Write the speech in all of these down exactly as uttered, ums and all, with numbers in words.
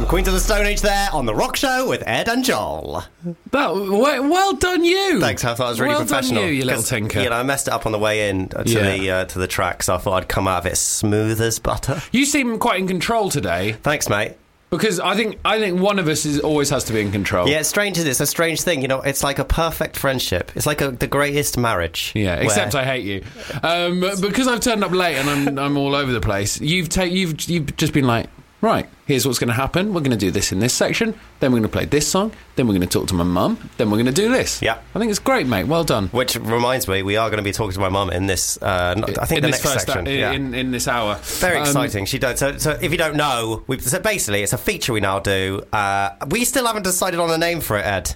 Queens of the Stone Age there on The Rock Show with Ed and Joel. That, well, well done you. Thanks, I thought I was really well professional. Done you, you little tinker. You know, I messed it up on the way in to, Yeah. the, uh, to the track, so I thought I'd come out of it smooth as butter. You seem quite in control today. Thanks, mate. Because I think I think one of us is always has to be in control. Yeah, it's strange. It's a strange thing. You know, it's like a perfect friendship. It's like a, the greatest marriage. Yeah, where- except I hate you. Um, because I've turned up late and I'm I'm all over the place. You've ta- you've you've just been like, right, here's what's going to happen. We're going to do this in this section. Then we're going to play this song. Then we're going to talk to my mum. Then we're going to do this. Yeah. I think it's great, mate. Well done. Which reminds me, we are going to be talking to my mum in this, uh, not- I think in the this next first section. a- yeah. in, in this hour. Very Um, exciting. She does. So, so if you don't know, we so basically it's a feature we now do. Uh, we still haven't decided on a name for it, Ed.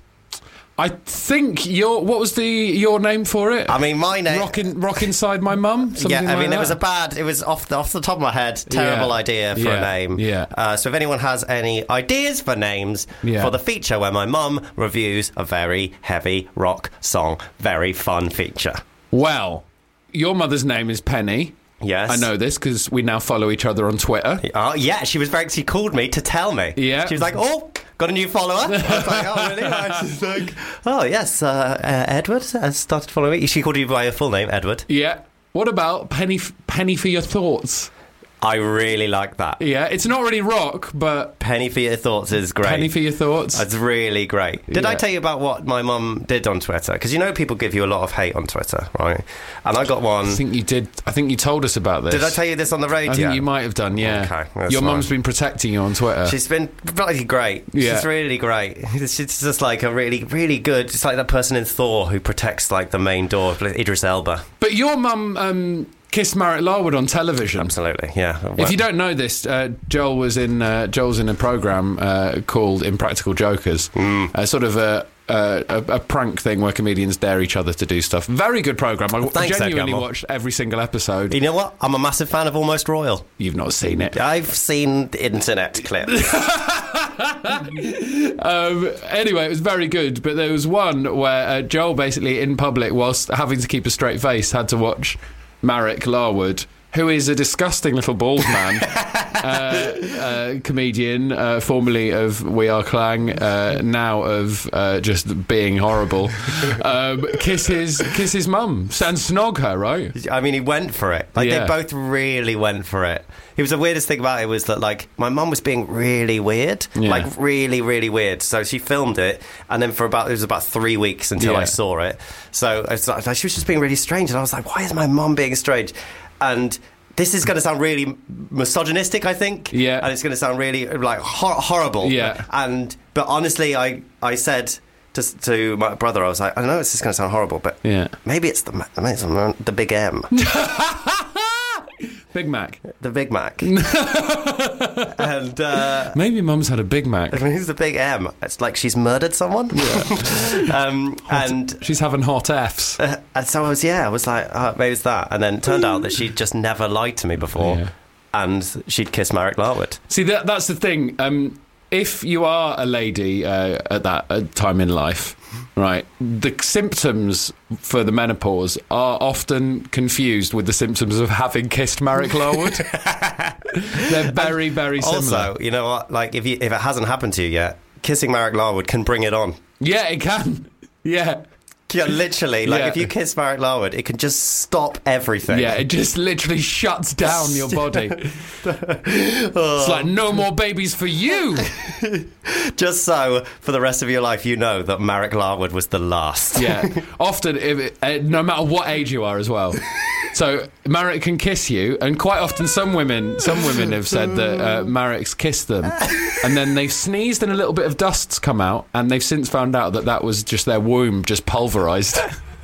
I think your what was the your name for it? I mean, my name. Rock, in, rock inside my mum. Yeah, I like mean, that? it was a bad. It was off the off the top of my head. Terrible Yeah. idea for Yeah. a name. Yeah. Uh, so if anyone has any ideas for names Yeah. for the feature where my mum reviews a very heavy rock song, very fun feature. Well, your mother's name is Penny. Yes, I know this because we now follow each other on Twitter. Oh yeah, she was very. She called me to tell me. Yeah. She was like, "Oh, got a new follower." I was like, "Oh really?" I was like, "Oh yes, uh, uh, Edward has started following me." She called you by your full name, Edward. Yeah. What about Penny? F- Penny for your thoughts? I really like that. Yeah, it's not really rock, but Penny for your thoughts is great. Penny for your thoughts. It's really great. Did I Yeah. tell you about what my mum did on Twitter? Because you know people give you a lot of hate on Twitter, right? And I got one. I think you did. I think you told us about this. Did I tell you this on the radio? I think you might have done. Yeah. Okay, that's Your mum's fine. been protecting you on Twitter. She's been bloody great. Yeah. She's really great. She's just like a really, really good. It's like that person in Thor who protects like the main door, Idris Elba. But your mum um, kissed Marek Larwood on television. Absolutely, yeah. If you don't know this, uh, Joel was in uh, Joel's in a program uh, called Impractical Jokers, Mm. uh, sort of a, a, a, a prank thing where comedians dare each other to do stuff. Very good program. I Thanks, Ed genuinely Gamble. watched every single episode. You know what? I'm a massive fan of Almost Royal. You've not seen it. I've seen the internet clips. Um, anyway, it was very good, but there was one where uh, Joel basically in public, whilst having to keep a straight face, had to watch Marek Larwood, who is a disgusting little bald man, uh, uh, comedian, uh, formerly of We Are Clang, uh, now of uh, just being horrible, um, kiss his kiss his mum and snog her, right? I mean, he went for it. Like, Yeah. they both really went for it. It was the weirdest thing about it was that, like, my mum was being really weird. Yeah. Like, really, really weird. So she filmed it, and then for about, it was about three weeks until Yeah. I saw it. So I was like, she was just being really strange, and I was like, why is my mum being strange? And this is going to sound really misogynistic, I think. Yeah. And it's going to sound really, like, hor- horrible. Yeah. And, but honestly, I, I said to, to my brother, I was like, I know this is going to sound horrible, but Yeah. maybe it's the, maybe it's the, the big M. Big Mac. The Big Mac. and uh, Maybe mum's had a Big Mac. I mean, who's the Big M? It's like she's murdered someone. Yeah. um, and She's having hot Fs. uh, and so I was, yeah, I was like, oh, maybe it's that. And then it turned out that she'd just never lied to me before, Yeah. and she'd kissed Marek Larwood. See, that that's the thing. Um, if you are a lady uh, at that uh, time in life, right, the symptoms for the menopause are often confused with the symptoms of having kissed Marek Larwood. They're very, very similar. Also, you know what? Like, if you, if it hasn't happened to you yet, kissing Marek Larwood can bring it on. Yeah, it can. Yeah. Yeah, literally. Like, Yeah. if you kiss Marek Larwood, it can just stop everything. Yeah, it just literally shuts down your body. It's like, no more babies for you. Just so, for the rest of your life, you know that Marek Larwood was the last. Yeah, often, if it, uh, no matter what age you are as well. So Marek can kiss you, and quite often some women, some women have said that uh, Marek's kissed them, and then they've sneezed and a little bit of dust's come out, and they've since found out that that was just their womb just pulverised.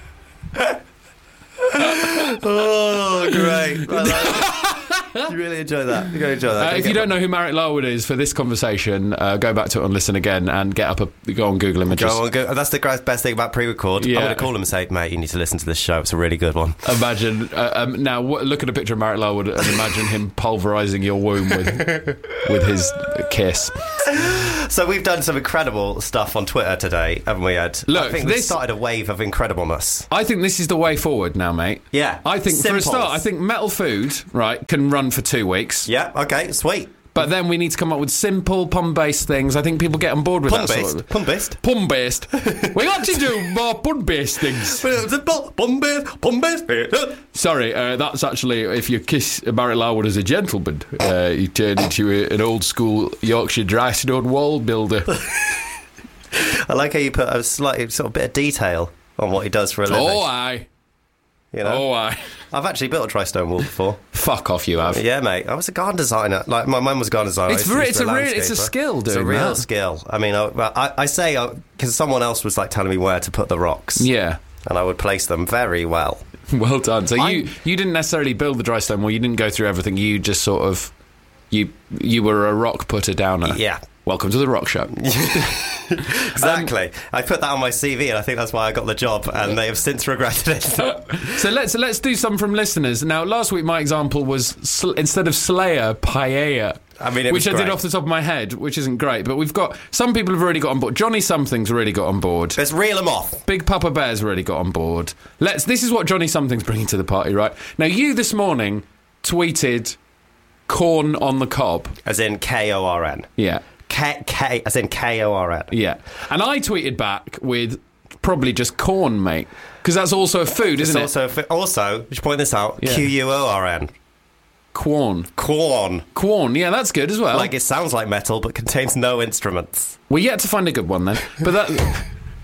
Oh, great. I like it. You really enjoy that. You really enjoy that. Uh, if you don't know who Marek Larwood is for this conversation, uh, go back to it and listen again, and get up a go on Google Images. Go on, go. That's the best thing about pre-record. Yeah. I'm going to call him and say, mate, you need to listen to this show. It's a really good one. Imagine uh, um, now. W- look at a picture of Marek Larwood and imagine him pulverising your womb with with his kiss. So we've done some incredible stuff on Twitter today, haven't we, Ed? Look, I think we've this- started a wave of incredibleness. I think this is the way forward now, mate. Yeah. I think for a Simples. start, I think Metal Food, right, can run for two weeks. Yeah, okay, sweet. But then we need to come up with simple pun-based things. I think people get on board with that Pun-based? sort of... Pun-based? Pun-based. We got to do more pun-based things. Pun-based, pun-based. Sorry, uh, that's actually if you kiss Barrett Larwood as a gentleman, uh, you turn into a, an old-school Yorkshire dry stone wall builder. I like how you put a slight sort of bit of detail on what he does for a living. Oh, aye. You know? Oh, aye. I've actually built a dry stone wall before. Fuck off, you have. Yeah, mate. I was a garden designer. Like, my mum was a garden designer. It's, I used to re- be it's, a re- it's a landscaper. skill doing It's a real that. skill. I mean, I, I, I say, because someone else was like telling me where to put the rocks. Yeah. And I would place them very well. Well done. So I'm- you, you didn't necessarily build the dry stone wall. You didn't go through everything. You just sort of... You you were a rock putter downer. Yeah. Welcome to the rock show. Exactly. Um, I put that on my C V, and I think that's why I got the job, and they have since regretted it. So let's let's do some from listeners. Now, last week my example was sl- instead of Slayer, Paella. I mean, it which was I did great. off the top of my head, which isn't great. But we've got some people have already got on board. Johnny Something's already got on board. Let's reel them off. Big Papa Bear's already got on board. Let's. This is what Johnny Something's bringing to the party, right? Now, you this morning tweeted corn on the cob. As in K O R N. Yeah. K, K, as in K O R N. Yeah. And I tweeted back with probably just corn, mate. Because that's also a food, It's isn't it? also, fi- also, we should point this out, Yeah. Q U O R N. Corn. Corn. Corn, yeah, that's good as well. Like, it sounds like metal, but contains no instruments. We're yet to find a good one then. But that...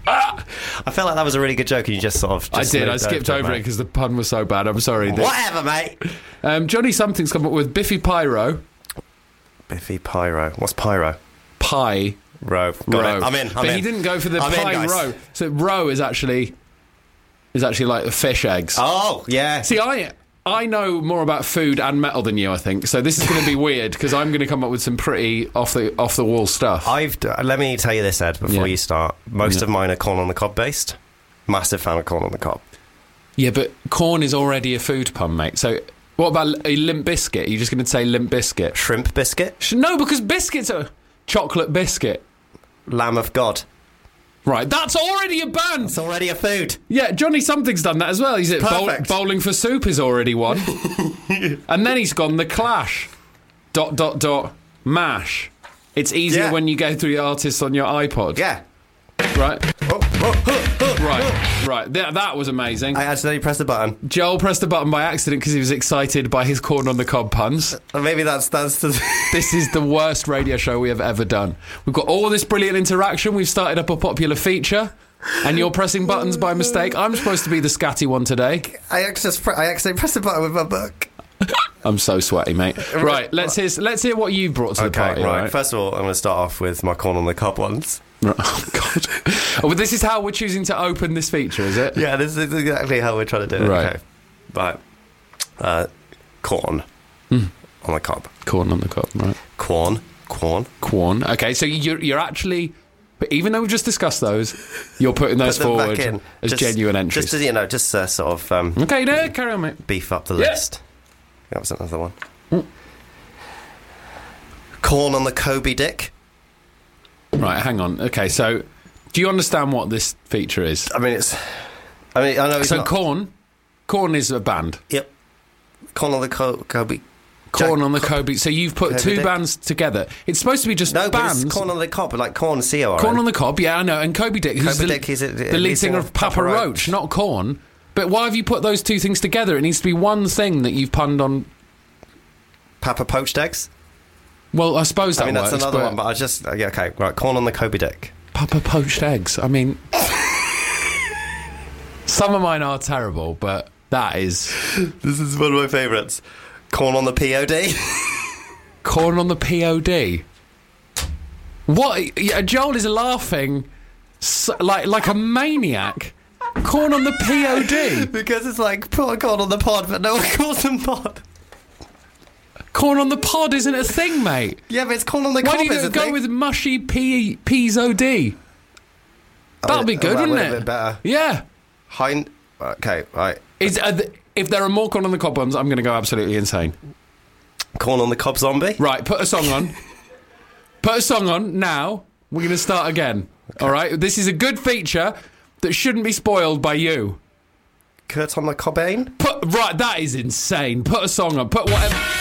I felt like that was a really good joke, and you just sort of... I Just did, I moved skipped over it mate. because the pun was so bad. I'm sorry. The- Whatever, mate. Um, Johnny Something's come up with Biffy Pyro. Biffy Pyro. What's Pyro? Pie Row. Got row. it. I'm in. I'm but in. he didn't go for the I'm in, pie guys. row. So row is actually is actually like the fish eggs. Oh, yeah. See, I I know more about food and metal than you, I think. So this is going to be weird because I'm going to come up with some pretty off the off the wall stuff. I've d- let me tell you this, Ed, before Yeah. you start. Most Yeah. of mine are corn on the cob based. Massive fan of corn on the cob. Yeah, but corn is already a food pun, mate. So what about a Limp Biscuit? Are you just going to say Limp Biscuit? Shrimp biscuit. Sh- No, because biscuits are chocolate biscuit. Lamb of God. Right, that's already a band. It's already a food. Yeah, Johnny Something's done that as well. He's at bowl- Perfect. Bowling for Soup is already one. And then he's gone The Clash. Dot, dot, dot, mash. It's easier Yeah. when you go through the artists on your iPod. Yeah. Right? Oh, oh, oh, oh. Right, right. That, that was amazing. I accidentally pressed the button. Joel pressed the button by accident because he was excited by his corn on the cob puns. Or maybe that's that's the. This is the worst radio show we have ever done. We've got all this brilliant interaction. We've started up a popular feature. And you're pressing buttons by mistake. I'm supposed to be the scatty one today. I accidentally, pre- I accidentally pressed the button with my book. I'm so sweaty, mate. Right, let's hear let's hear what you brought to the Okay, party. right. all right? First of all, I'm going to start off with my corn on the cob ones. Right. Oh God. Oh, but this is how we're choosing to open this feature, is it? Yeah, this is exactly how we're trying to do it. Right. Okay. Right. Uh, corn Mm. on the cob. Corn on the cob, right? Corn. Corn. Corn. Okay, so you're you're actually, but even though we've just discussed those, you're putting those Put them forward back in. as Just- genuine entries. Just to, you know, just uh, sort of um, Okay, no, carry on, mate. beef up the Yeah. list. That was another one. Mm. Corn on the Kobe dick. Right, hang on. Okay, so do you understand what this feature is? I mean, it's. I mean, I know it's So not. Corn, Corn is a band. Yep. Corn on the Co- Kobe. Corn Jack- on the Co- Kobe. So you've put Kobe two dick. bands together. It's supposed to be just No, but bands. it's corn on the cob, like corn C O R N. Corn on the Cob, yeah, I know. And Kobe Dick, who's Kobe the, Dick is it- the lead singer of Papa Roach, not Corn. But why have you put those two things together? It needs to be one thing that you've punned on. Papa poached eggs. Well, I suppose that I mean, that's works, another but one, but I just yeah, okay. Right, corn on the Kobe dick. Papa poached eggs. I mean, some of mine are terrible, but that is This is one of my favourites. Corn on the P O D. Corn on the P O D. What? Yeah, Joel is laughing s like like a maniac. Corn on the P O D. Because it's like put corn on the pod, but no one calls them pod. Corn on the pod isn't a thing, mate. Yeah, but it's corn on the Why cob. do you is a go thing. with mushy P P's O D? That'll be good, Oh, that wouldn't would it? have been better. Yeah. Hind. Okay, right. Is, uh, th- if there are more corn on the cob ones, I'm going to go absolutely insane. Corn on the cob zombie. Right, put a song on. Put a song on now. We're going to start again. All right? This is a good feature that shouldn't be spoiled by you. Kurt on the Cobain. Put right, that is insane. Put a song on. Put whatever.